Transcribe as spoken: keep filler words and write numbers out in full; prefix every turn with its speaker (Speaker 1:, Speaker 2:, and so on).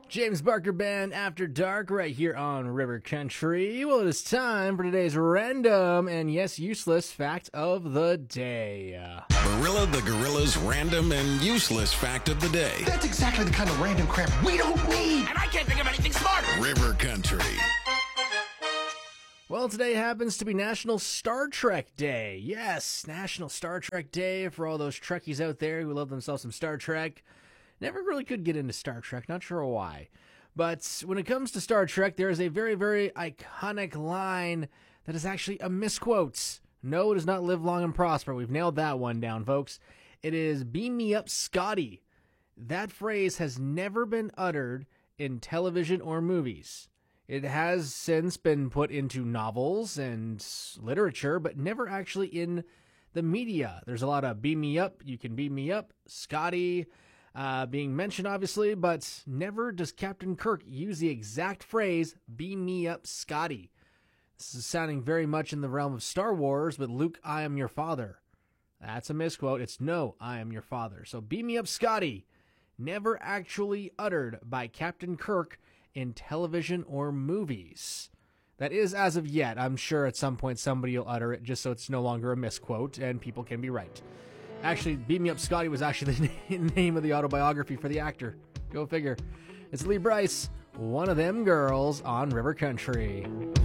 Speaker 1: James Barker Band After Dark right here on River Country. Well, it is time for today's random and, yes, useless fact of the day.
Speaker 2: Barilla the Gorilla's random and useless fact of the day.
Speaker 3: That's exactly the kind of random crap we don't need.
Speaker 4: And I can't think of anything smarter.
Speaker 2: River Country.
Speaker 1: Well, today happens to be National Star Trek Day. Yes, National Star Trek Day for all those Trekkies out there who love themselves some Star Trek. Never really could get into Star Trek, not sure why. But when it comes to Star Trek, there is a very, very iconic line that is actually a misquote. No, it does not live long and prosper. We've nailed that one down, folks. It is "Beam me up, Scotty." That phrase has never been uttered in television or movies. It has since been put into novels and literature, but never actually in the media. There's a lot of "beam me up," "you can beam me up," "Scotty," Uh, being mentioned, obviously, but never does Captain Kirk use the exact phrase, "beam me up, Scotty." This is sounding very much in the realm of Star Wars, but "Luke, I am your father." That's a misquote. It's "No, I am your father." So "beam me up, Scotty," never actually uttered by Captain Kirk in television or movies. That is as of yet. I'm sure at some point somebody will utter it just so it's no longer a misquote and people can be right. Actually, "Beam Me Up, Scotty" was actually the name of the autobiography for the actor. Go figure. It's Lee Bryce, one of them girls on River Country.